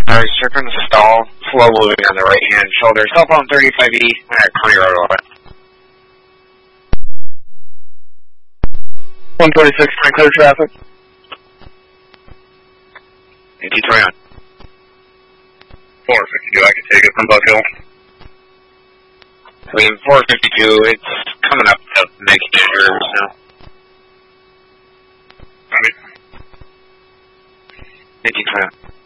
Stripping the stall, slow moving on the right hand shoulder. Cell phone 35E at County Road 11. 126, clear traffic. 1820 on. 452, I can take it from Buck Hill. I mean, 452, it's coming up to making sure now. 1820 on.